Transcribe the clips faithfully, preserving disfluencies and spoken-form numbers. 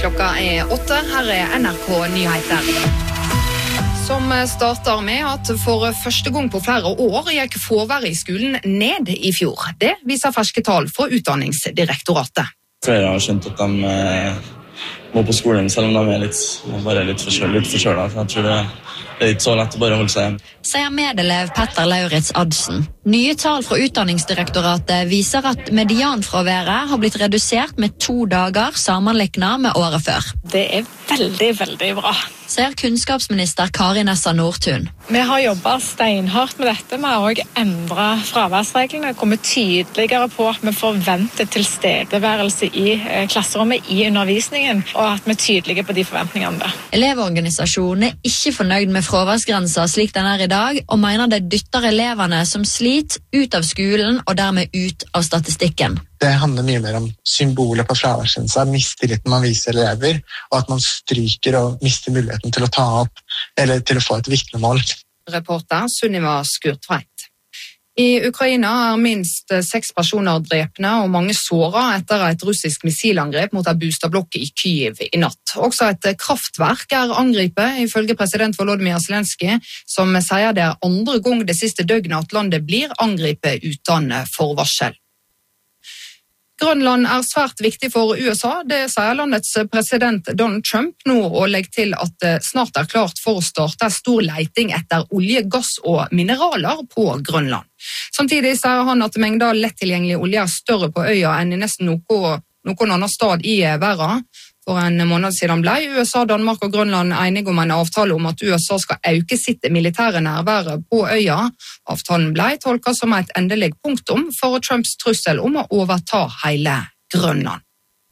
Klokka er åtte, her er N R K Nyheter. Som starter med at for første gang på flere år gikk fraværet i skolen ned i fjor. Det viser ferske tall fra Utdanningsdirektoratet. Flere har skjønt at de eh, må på skolen selv om de er litt, bare litt forskjølet. Jeg tror det, det er ikke så lett å bare holde seg hjem. Sier medelev Petter Lauritz Adsen. Nye tall fra Utdanningsdirektoratet viser at medianfraværet har blitt redusert med to dager sammenliknet med året før. Det er veldig, veldig bra. Sier kunnskapsminister Kari Nessa Nordtun. Vi har jobbet steinhardt med dette. Vi har også endret fraværsreglene, kommet tydeligere på at vi forventer tilstedeværelse i klasserommet i undervisningen, og at vi er tydelige på de forventningene. Elevorganisasjonen er ikke fornøyd med fraværsgrensa slik den er i dag, og mener det dytter elevene som sliter ut av skolen og dermed ut av statistikken. Det handler mye mer om symbolet på fraværsgrensa, mistilliten man viser elever, og at man stryker og mister muligheten til å ta opp, eller til å få et vitnemål. Reporter Sunniva Skurtveit. I Ukraina er minst seks personer drepne og mange såret etter et russisk missilangrep mot en boligblokk i Kyiv i natt. Også et kraftverk er angrepet, ifølge president Volodymyr Zelenskyj, som sier det er andre gang det siste døgnet at landet blir angrepet uten forvarsel. Grønland er svært viktig for U S A, det sier landets president Donald Trump nå, og legger til at det snart er klart for å starte stor leiting etter olje, gass og mineraler på Grønland. Samtidig sier han at mengder lettilgjengelig olje er større på øya enn i nesten noe, noen annen stad i verden. For en måned siden ble U S A, Danmark og Grønland enige om en avtale om at U S A skal øke sitt militære nærvære på øya. Avtalen ble tolket som et endelig punktum for Trumps trussel om å overta hele Grønland.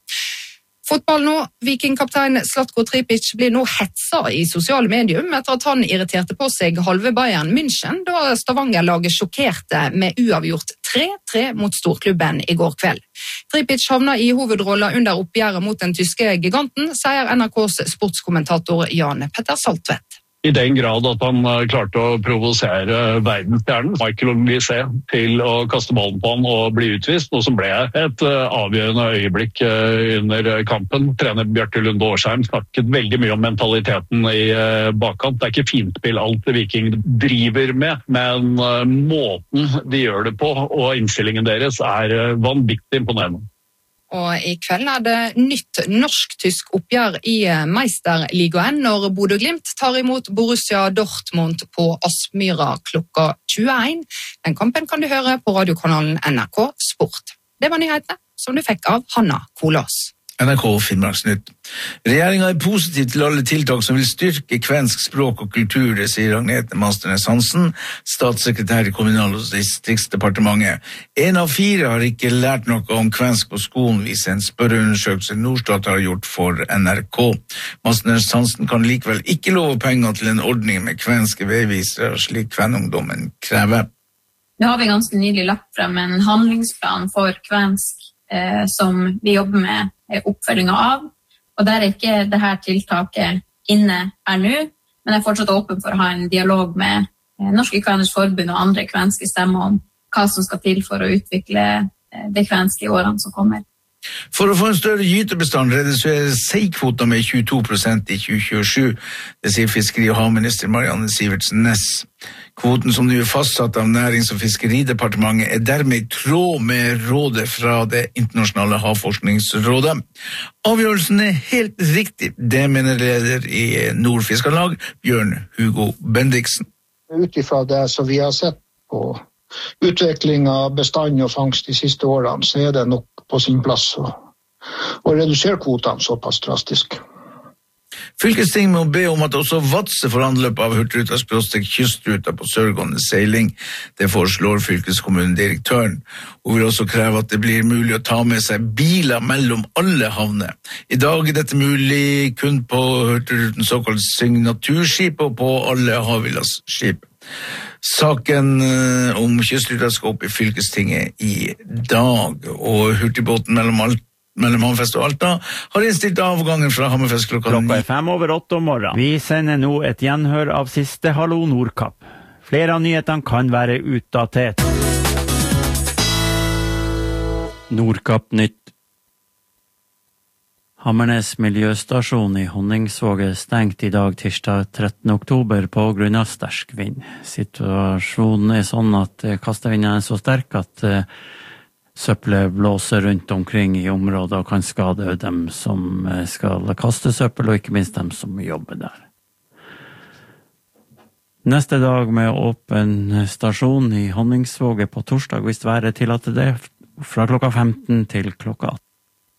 Fotball nå. Vikingkaptein Zlatko Tripic blir nå hetsa i sosiale medier etter at han irriterte på seg halve Bayern München da Stavanger-laget sjokkerte med uavgjort tre tre mot storklubben i går kveld. Tripic havna i hovedrolla under oppgjøret mot den tyske giganten, sier N R K's sportskommentator Jan Petter Saltvedt. I den grad at han klarte å provosere verdensstjernen Michael Olise til å kaste ballen på han og bli utvist, noe som ble et avgjørende øyeblikk under kampen. Trener Bjarte Lunde Årsheim snakket veldig mye om mentaliteten i bakkant. Det er ikke finspill alt Viking driver med, men måten de gjør det på og innstillingen deres er vanvittig imponerende. Og i kveld er det nytt norsk-tysk oppgjør i Meisterligaen når Bodø Glimt tar imot Borussia Dortmund på Aspmyra klokka tjueen. Den kampen kan du høre på radiokanalen N R K Sport. Det var nyhetene som du fikk av Hanna Kolås. N R K Finnmarksnytt. Regjeringen er positiv til alle tiltak som vil styrke kvensk språk og kultur, det sier Agnete Masternes Hansen, statssekretær i Kommunal- og distriktsdepartementet. En av fire har ikke lært noe om kvensk på skolen, viser en spørreundersøkelse Norstat har gjort for N R K. Masternes Hansen kan likevel ikke love penger til en ordning med kvenske veivisere, slik kvenungdommen krever. Nå har vi ganske nylig lagt frem en handlingsplan for kvensk eh, som vi jobber med oppfølginga av, og der er ikke dette tiltaket inne her nå, men jeg er fortsatt åpen for å ha en dialog med Norske Kveners Forbund og andre kvenske stemmer om hva som skal til for å utvikle det kvenske i årene som kommer. For å få en større gytebestand reduseres seikvota med tjueto prosent i tjue tjuesju, det sier fiskeri- og havminister Marianne Sivertsen Næss. Kvoten som nå er fastsatt av Nærings- og fiskeridepartementet er dermed i tråd med rådet fra det internasjonale havforskningsrådet. Avgjørelsen er helt riktig, det mener leder i Nordfiskarlag, Bjørn Hugo Bendiksen. Utifra det som vi har sett på utvikling av bestand og fangst de siste årene, så er det nok på sin plass å, å redusere kvotene såpass drastisk. Fylkesting må be om at også Vadsø får anløp av Hurtigruta skråstrek kystruta på sørgående seiling. Det foreslår fylkeskommunedirektøren. Hun vil også kreve at det blir mulig å ta med seg biler mellom alle havner. I dag er dette mulig kun på Hurtigrutens såkalt signaturskip og på alle Havilas skip. Saken om kystruta skal opp i fylkestinget i dag, og hurtigbåten mellom, Alt, mellom Hammerfest og Alta har innstilt avgangen fra Hammerfest klokka Klokka er fem over åtte om morgenen. Vi sender nå et gjenhør av siste Hallo Nordkapp. Flere av nyhetene kan være utdatert. Nordkapp nytt. Hammernes miljøstasjon i Honningsvåg er stengt I dag tirsdag trettende oktober på grunn av sterk vind. Situasjonen er sånn at kastevinden er så sterk at uh, søppelet blåser rundt omkring I området og kan skade dem som skal kaste søppel, og ikke minst dem som jobber der. Neste dag med åpen stasjon I Honningsvåg på torsdag, hvis været tillater det, fra klokka femten til klokka atten.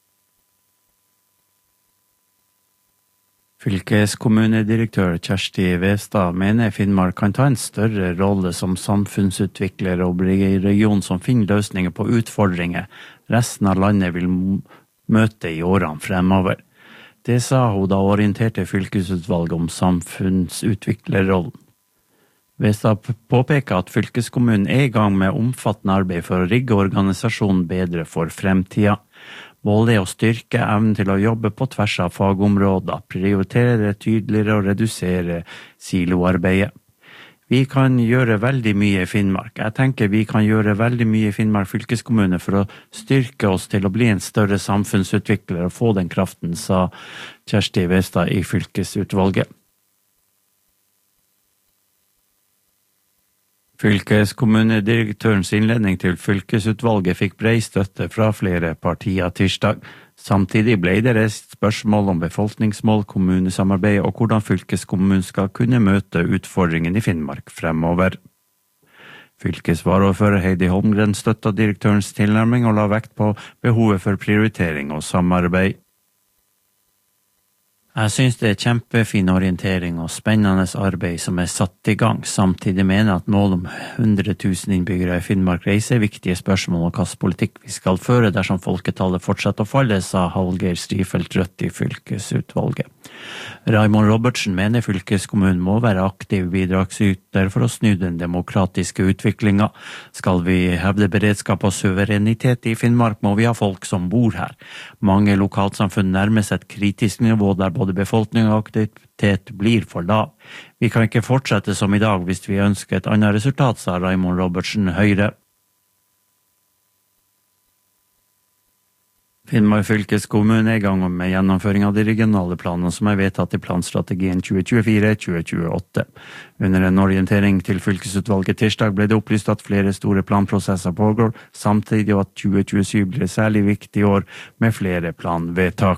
Fylkeskommunedirektør Kjersti Vestad mener Finnmark kan ta en større rolle som samfunnsutvikler og bli en region som finner løsninger på utfordringer resten av landet vil møte I årene fremover. Det sa hun da orienterte fylkesutvalget om samfunnsutviklerrollen. Vestad påpeker at fylkeskommunen er I gang med omfattende arbeid for å rigge organisasjonen bedre for fremtida. Målet er å styrke evnen til å jobbe på tvers av fagområder, prioritere tydeligere og redusere siloarbeidet. Vi kan gjøre veldig mye I Finnmark. Jeg tenker vi kan gjøre veldig mye I Finnmark fylkeskommune for å styrke oss til å bli en større samfunnsutvikler og få den kraften, sa Kjersti Vestad I fylkesutvalget. Fylkeskommunedirektørens innledning til fylkesutvalget fikk bred støtte fra flere partier tirsdag. Samtidig ble det reist spørsmål om befolkningsmål, kommunesamarbeid og hvordan fylkeskommunen skal kunne møte utfordringen I Finnmark fremover. Fylkesvaraordfører Heidi Holmgren støttet direktørens tilnærming og la vekt på behovet for prioritering og samarbeid. Jeg synes det er kjempefin orientering og spennende arbeid som er satt I gang. Samtidig mener jeg at mål om hundre tusen innbyggere I Finnmark reiser viktige spørsmål om hvilken politikk vi skal føre dersom folketallet fortsetter å falle, sa Hallgeir Strifeldt Rødt I fylkesutvalget. Raymond Robertsen mener fylkeskommunen må være aktiv bidragsyter for å snu den demokratiske utviklingen. Skal vi hevde beredskap og suverenitet I Finnmark, må vi ha folk som bor her. Mange lokalsamfunn nærmer seg et kritisk nivå der både befolkning og aktivitet blir for lav. Vi kan ikke fortsette som I dag hvis vi ønsker et annet resultat, sa Raymond Robertsen Høyre. Finnmark fylkeskommune er I gang med gjennomføring av de regionale planene som er vedtatt I planstrategien tjue tjuefire til tjue tjueåtte. Under en orientering til fylkesutvalget tirsdag ble det opplyst at flere store planprosesser pågår, samtidig at tjue tjuesyv blir et særlig viktig år med flere planvedtak.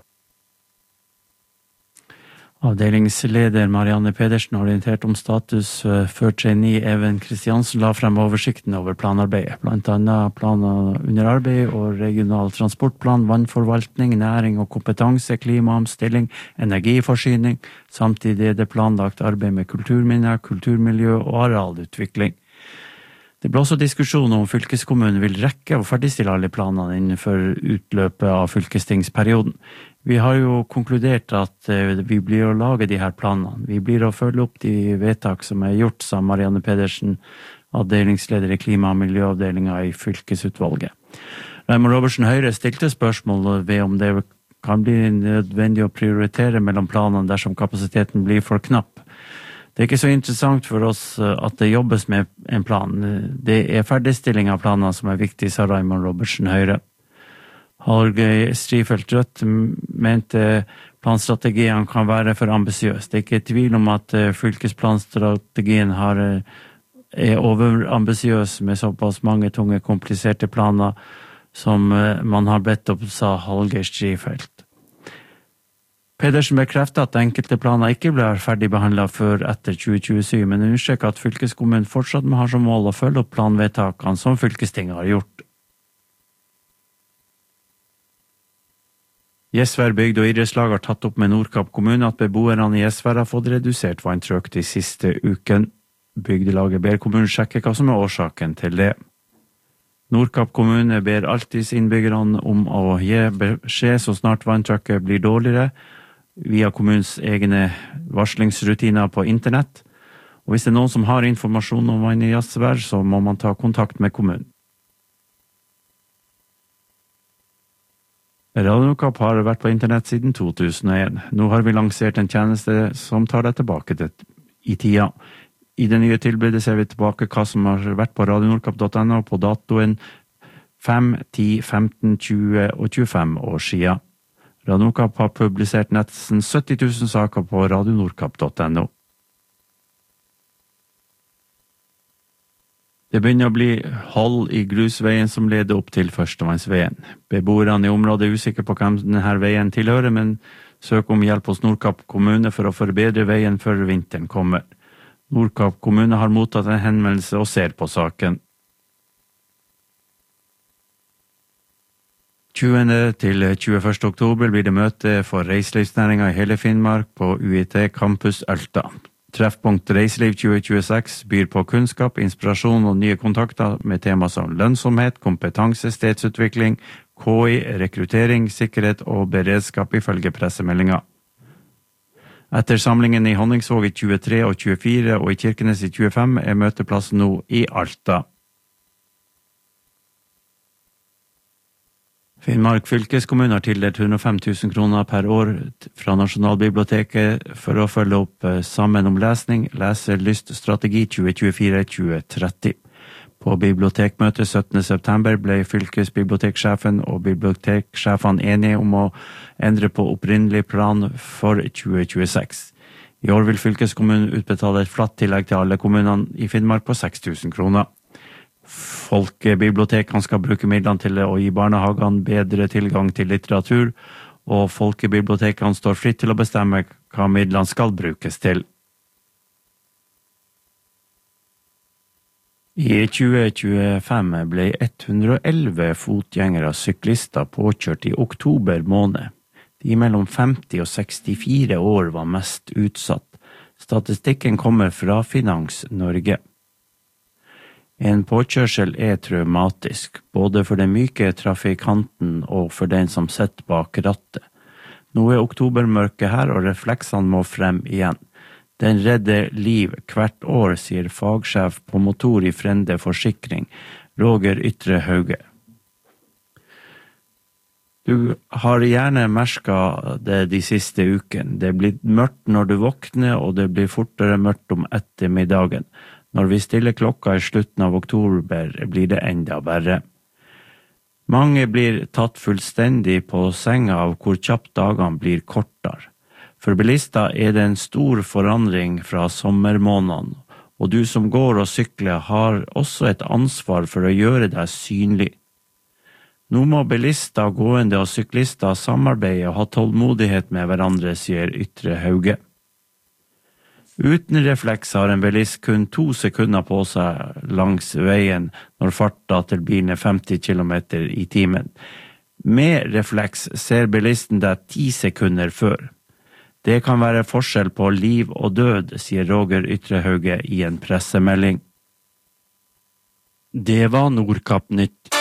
Avdelingsleder Marianne Pedersen orientert om status før trainee Even Kristiansen la frem oversikten over planarbeidet, blant annet planer under arbeid og regional transportplan, vannforvaltning, næring og kompetanse, klimaomstilling, energiforsyning. Samtidig er det planlagt arbeid med kulturminner, kulturmiljø og arealutvikling. Det ble også diskusjon om fylkeskommunen vil rekke å ferdigstille alle planene innenfor utløpet av fylkestingsperioden. Vi har jo konkludert at vi blir å lage de her planene. Vi blir å følge opp de vedtak som er gjort, sa Marianne Pedersen, avdelingsleder I klima- og miljøavdelingen I fylkesutvalget. Raymond Robertsen Høyre stilte spørsmål ved om det kan bli nødvendig å prioritere mellom planene dersom kapasiteten blir for knapp. Det er ikke så interessant for oss at det jobbes med en plan. Det er ferdigstilling av planene som er viktig, sa Raymond Robertsen Høyre. Hallgeir Strifeldt Rødt mente planstrategien kan være for ambisiøs. Det er ikke tvil om at fylkesplanstrategien har, er overambisiøs med såpass mange tunge, kompliserte planer som man har bedt opp, sa Hallgeir Strifeldt. Pedersen bekreftet at enkelte planer ikke ble ferdigbehandlet før etter tjue tjuesyv, men understreker at fylkeskommunen fortsatt har som mål å følge opp planvedtakene som fylkestinget har gjort. Gjesvær bygd og idrettslag har tatt opp med Nordkapp kommune at beboerne I Gjesvær har fått redusert vanntrykk de siste uken. Bygdelaget ber kommunen sjekke hva som er årsaken til det. Nordkapp kommune ber alltid innbyggerne om å gi beskjed så snart vanntrykket blir dårligere, via kommunens egne varslingsrutiner på internett. Og hvis det er noen som har informasjon om vann I Gjesvær, så må man ta kontakt med kommunen. Radio Nordkapp har vært på internett siden to tusen og en. Nå har vi lansert en tjeneste som tar deg tilbake til I tida. I det nye tilbudet ser vi tilbake hva som har vært på radio nordkapp punktum no på datoen fem, ti, femten, tjue og tjuefem år siden. Radio Nordkapp har publisert nesten sytti tusen saker på radionordkapp punktum no. Det begynner å bli hold i grusveien som leder opp til førstevannsveien. Beboerne i området er usikre på hvem denne veien tilhører, men søker om hjelp hos Nordkapp kommune for å forbedre veien før vinteren kommer. Nordkapp kommune har mottatt en henvendelse og ser på saken. tjuende til tjueførste oktober blir det møte for reiselivsnæringen i hele Finnmark på U I T Campus Ølta. Treffpunkt Reiseliv tjue tjueseks byr på kunnskap, inspirasjon og nye kontakter med tema som lønnsomhet, kompetanse, stedsutvikling, K I, rekruttering, sikkerhet og beredskap ifølge pressemeldinger. Etter samlingen i Honningsvåg i tjuetre og tjuefire og i Kirkenes i tjuefem er møteplassen nå i Alta. Finnmark fylkeskommune har tildelt hundre og fem tusen kroner per år fra Nasjonalbiblioteket for å følge opp Sammen om lesning, leselyststrategi tjue tjuefire til tjue tretti. På bibliotekmøtet syttende september ble fylkesbiblioteksjefen og biblioteksjefene enige om å endre på opprinnelig plan for tjue tjueseks. I år vil fylkeskommunen utbetale et flatt tillegg til alle kommunene i Finnmark på seks tusen kroner. Folkebibliotekene skal bruke midlene til å gi barnehagene bedre tilgang til litteratur, og folkebibliotekene står fritt til å bestemme hva midlene skal brukes til. I tjue tjuefem ble ett hundre og elleve fotgjengere syklister påkjørt i oktober måned. De mellom femti og sekstifire år var mest utsatt. Statistikken kommer fra Finans Norge. En påkjørsel er traumatisk, både for den myke trafikanten og for den som sitter bak rattet. Nå er oktobermørket her, og refleksene må frem igjen. Den redder liv hvert år, sier fagsjef på motor i Frende Forsikring, Roger Ytre Hauge. Du har gjerne merket det de siste ukene. Det blir mørkt når du våkner, og det blir fortere mørkt om ettermiddagen. Når vi stiller klokka i slutten av oktober, blir det enda verre. Mange blir tatt fullstendig på senga av hvor kjapt dagene blir kortere. For bilister er det en stor forandring fra sommermånedene, og du som går og sykler har også et ansvar for å gjøre deg synlig. Nå må bilister, gående og syklister samarbeide og ha tålmodighet med hverandre, sier Ytre Hauge. Uten refleks har en bilist kun to sekunder på seg langs veien når farta til bilen er femti kilometer i timen. Med refleks ser bilisten deg ti sekunder før. Det kan være forskjell på liv og død, sier Roger Ytre Hauge i en pressemelding. Det var Nordkapp Nytt.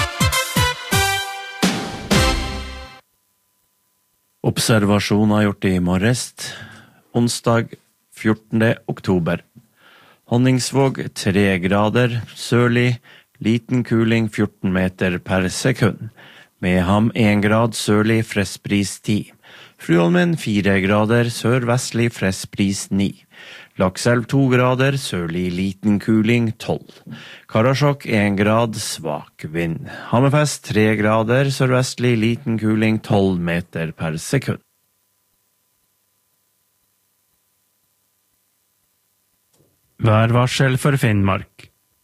Observasjoner gjort i morges, onsdag fjortende oktober. Honningsvåg tre grader, sørlig, liten kuling fjorten meter per sekund. Meham en grad, sørlig, frestbris ti. Fruholmen fire grader, sørvestlig, frestbris ni. Lakselv to grader, sørlig, liten kuling tolv. Karasjok en grad, svak vind. Hammerfest tre grader, sørvestlig, liten kuling tolv meter per sekund. Værvarsel for Finnmark.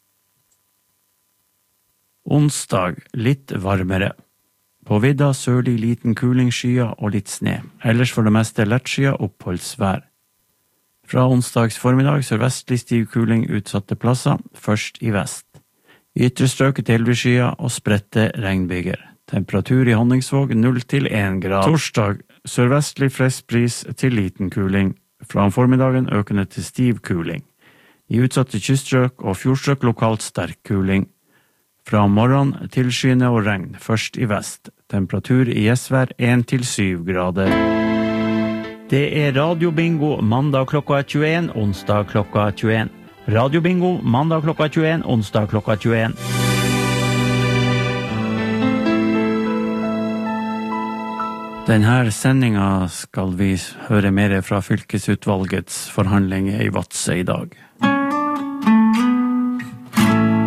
Onsdag litt varmere. På vidda sørlig liten kulingskyer og litt sne. Ellers for det meste lettskyer oppholdsvær. Fra onsdags formiddag sørvestlig stiv kuling utsatte plasser, først i vest. I ytre strøket delvis skyer og spredte regnbyger. Temperatur i Honningsvåg null til en grad. Torsdag sørvestlig frestbris til liten kuling. Fra formiddagen økende til stiv kuling. I utsatte kyststrøk og fjordstrøk lokalt sterk kuling. Fra morgen til skyene og regn, først i vest. Temperatur i Gjesvær en til syv grader. Det er radiobingo mandag klokka tjueen, onsdag klokka tjueen. Radiobingo mandag klokka tjueen, onsdag klokka tjueen. Denne sendinga skal vi høre mer fra fylkesutvalgets forhandlinger i Vadsø i dag.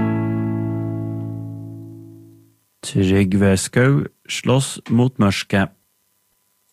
Trygve Skau slåss mot mørket.